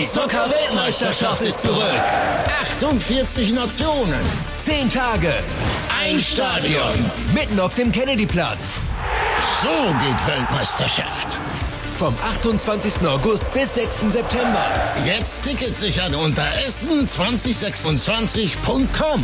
Die Soccer-Weltmeisterschaft ist zurück. 48 Nationen, 10 Tage, ein Stadion, mitten auf dem Kennedy-Platz. So geht Weltmeisterschaft. Vom 28. August bis 6. September. Jetzt Tickets sichern unter essen2026.com.